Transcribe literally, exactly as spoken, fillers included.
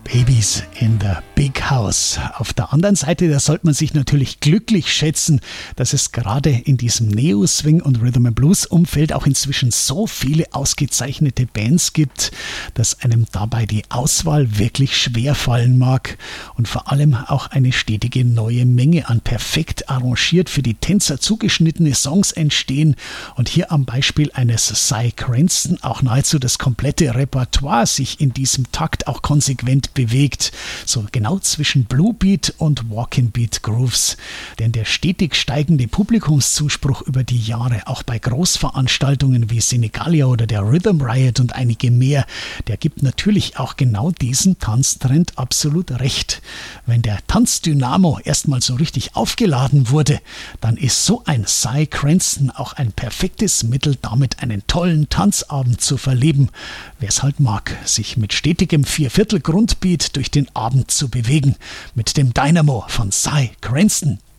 Babies in the Big House. Auf der anderen Seite, da sollte man sich natürlich glücklich schätzen, dass es gerade in diesem Neo-Swing- und Rhythm-and-Blues-Umfeld auch inzwischen so viele ausgezeichnete Bands gibt, dass einem dabei die Auswahl wirklich schwer fallen mag und vor allem auch eine stetige neue Menge an perfekt arrangiert für die Tänzer zugeschnittene Songs entstehen und hier am Beispiel eines Cy Cranston auch nahezu das komplette Repertoire sich in diesem Takt auch konsequent bewegt, so genau zwischen Bluebeat und Walking Beat Grooves. Denn der stetig steigende Publikumszuspruch über die Jahre, auch bei Großveranstaltungen wie Senegalia oder der Rhythm Riot und einige mehr, der gibt natürlich auch genau diesen Tanztrend absolut recht. Wenn der Tanzdynamo erstmal so richtig aufgeladen wurde, dann ist so ein Cy Cranston auch ein perfektes Mittel, damit einen tollen Tanzabend zu verleben. Wer es halt mag, sich mit stetigem Vierviertel Grundbeat durch den Abend zu bewegen. Mit dem Dynamo von Cy Cranston.